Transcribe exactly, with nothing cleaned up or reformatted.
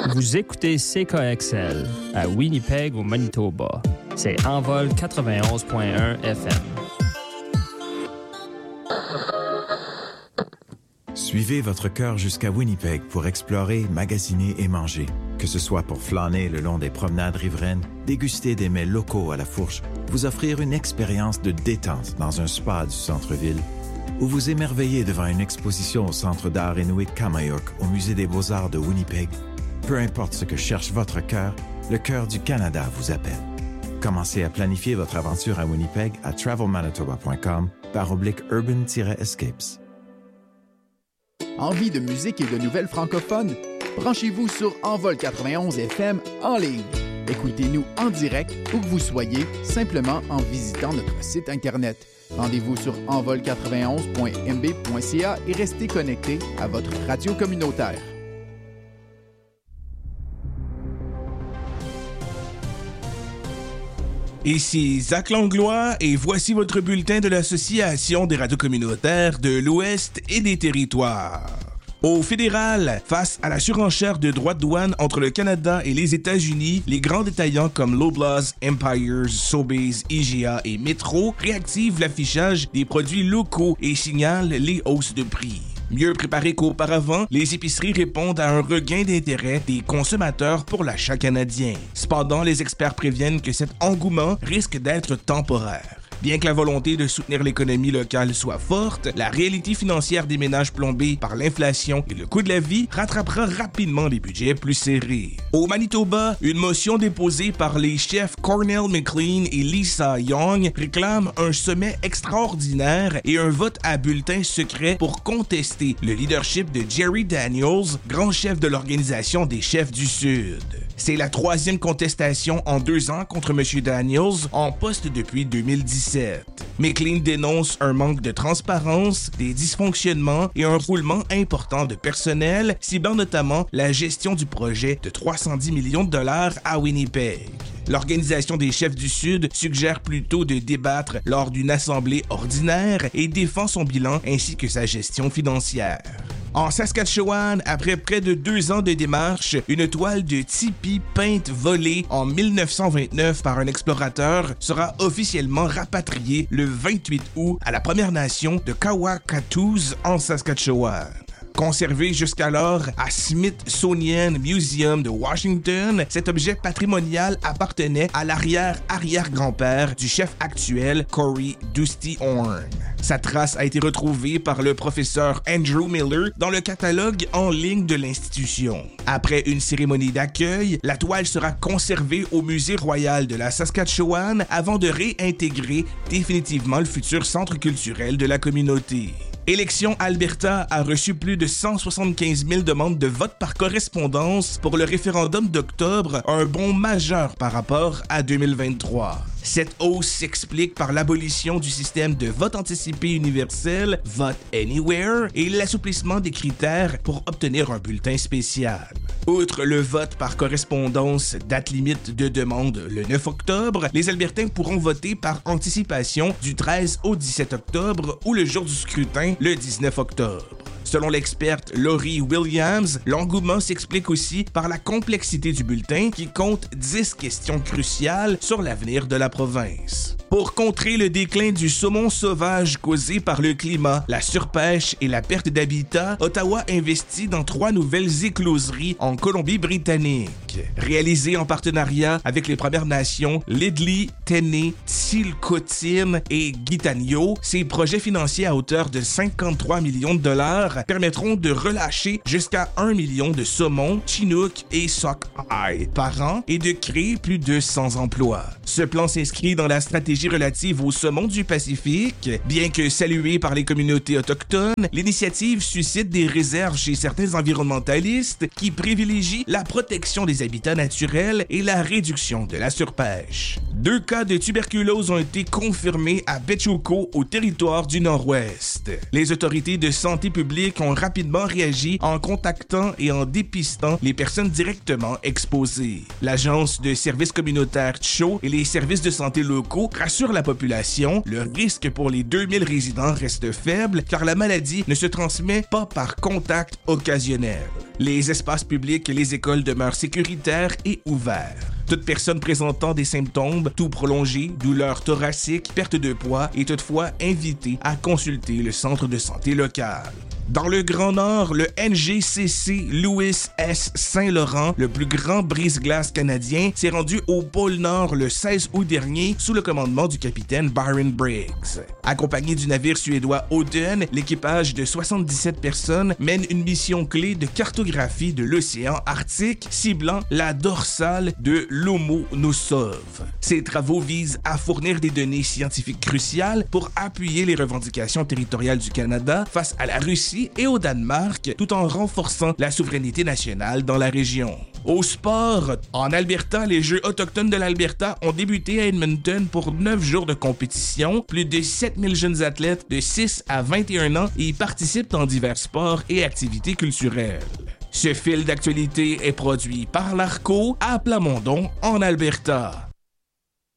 Vous écoutez C K X L à Winnipeg au Manitoba. C'est Envol quatre-vingt-onze point un F M. Suivez votre cœur jusqu'à Winnipeg pour explorer, magasiner et manger. Que ce soit pour flâner le long des promenades riveraines, déguster des mets locaux à la fourche, vous offrir une expérience de détente dans un spa du centre-ville, ou vous émerveiller devant une exposition au Centre d'art Inuit Kamayouk au Musée des Beaux-Arts de Winnipeg. Peu importe ce que cherche votre cœur, le cœur du Canada vous appelle. Commencez à planifier votre aventure à Winnipeg à travel manitoba point com par oblique urban-escapes. Envie de musique et de nouvelles francophones? Branchez-vous sur Envol quatre-vingt-onze F M en ligne. Écoutez-nous en direct où que vous soyez, simplement en visitant notre site Internet. Rendez-vous sur envol quatre-vingt-onze point m b point c a et restez connectés à votre radio communautaire. Ici Zach Langlois et voici votre bulletin de l'Association des radios communautaires de l'Ouest et des Territoires. Au fédéral, face à la surenchère de droits de douane entre le Canada et les États-Unis, les grands détaillants comme Loblaws, Empires, Sobeys, I G A et Metro réactivent l'affichage des produits locaux et signalent les hausses de prix. Mieux préparés qu'auparavant, les épiceries répondent à un regain d'intérêt des consommateurs pour l'achat canadien. Cependant, les experts préviennent que cet engouement risque d'être temporaire. Bien que la volonté de soutenir l'économie locale soit forte, la réalité financière des ménages plombés par l'inflation et le coût de la vie rattrapera rapidement les budgets plus serrés. Au Manitoba, une motion déposée par les chefs Cornell McLean et Lisa Young réclame un sommet extraordinaire et un vote à bulletin secret pour contester le leadership de Jerry Daniels, grand chef de l'Organisation des chefs du Sud. C'est la troisième contestation en deux ans contre M. Daniels, en poste depuis deux mille dix-sept. McLean dénonce un manque de transparence, des dysfonctionnements et un roulement important de personnel, ciblant notamment la gestion du projet de trois cent dix millions de dollars à Winnipeg. L'Organisation des chefs du Sud suggère plutôt de débattre lors d'une assemblée ordinaire et défend son bilan ainsi que sa gestion financière. En Saskatchewan, après près de deux ans de démarches, une toile de tipi peinte volée en mille neuf cent vingt-neuf par un explorateur sera officiellement rapatriée le vingt-huit août à la Première Nation de Kawakatoose en Saskatchewan. Conservé jusqu'alors à Smithsonian Museum de Washington, cet objet patrimonial appartenait à l'arrière-arrière-grand-père du chef actuel, Corey Dusty Horn. Sa trace a été retrouvée par le professeur Andrew Miller dans le catalogue en ligne de l'institution. Après une cérémonie d'accueil, la toile sera conservée au Musée royal de la Saskatchewan avant de réintégrer définitivement le futur centre culturel de la communauté. Élections Alberta a reçu plus de cent soixante-quinze mille demandes de vote par correspondance pour le référendum d'octobre, un bond majeur par rapport à deux mille vingt-trois. Cette hausse s'explique par l'abolition du système de vote anticipé universel, Vote Anywhere, et l'assouplissement des critères pour obtenir un bulletin spécial. Outre le vote par correspondance, date limite de demande le neuf octobre, les Albertains pourront voter par anticipation du treize au dix-sept octobre ou le jour du scrutin, le dix-neuf octobre. Selon l'experte Laurie Williams, l'engouement s'explique aussi par la complexité du bulletin qui compte dix questions cruciales sur l'avenir de la province. Pour contrer le déclin du saumon sauvage causé par le climat, la surpêche et la perte d'habitat, Ottawa investit dans trois nouvelles écloseries en Colombie-Britannique. Réalisées en partenariat avec les Premières Nations, Lidley, Tenney, Tsilhqot'in et Gitineau, ces projets financiers à hauteur de cinquante-trois millions de dollars permettront de relâcher jusqu'à un million de saumons, Chinook et Sockeye par an et de créer plus de cent emplois. Ce plan s'inscrit dans la stratégie relative au saumon du Pacifique. Bien que saluée par les communautés autochtones, l'initiative suscite des réserves chez certains environnementalistes qui privilégient la protection des habitats naturels et la réduction de la surpêche. Deux cas de tuberculose ont été confirmés à Betchouko, au territoire du Nord-Ouest. Les autorités de santé publique ont rapidement réagi en contactant et en dépistant les personnes directement exposées. L'Agence de services communautaires T C H O et les services de santé locaux rassure la population, le risque pour les deux mille résidents reste faible car la maladie ne se transmet pas par contact occasionnel. Les espaces publics et les écoles demeurent sécuritaires et ouverts. Toute personne présentant des symptômes, toux prolongé, douleurs thoraciques, perte de poids est toutefois invitée à consulter le centre de santé local. Dans le Grand Nord, le N G C C Louis S. Saint-Laurent, le plus grand brise-glace canadien, s'est rendu au pôle Nord le seize août dernier sous le commandement du capitaine Byron Briggs. Accompagné du navire suédois Oden, l'équipage de soixante-dix-sept personnes mène une mission clé de cartographie de l'océan Arctique, ciblant la dorsale de Lomonosov. Ces travaux visent à fournir des données scientifiques cruciales pour appuyer les revendications territoriales du Canada face à la Russie et au Danemark, tout en renforçant la souveraineté nationale dans la région. Au sport, en Alberta, les Jeux autochtones de l'Alberta ont débuté à Edmonton pour neuf jours de compétition. Plus de sept mille jeunes athlètes de six à vingt et un ans y participent dans divers sports et activités culturelles. Ce fil d'actualité est produit par l'Arco à Plamondon, en Alberta.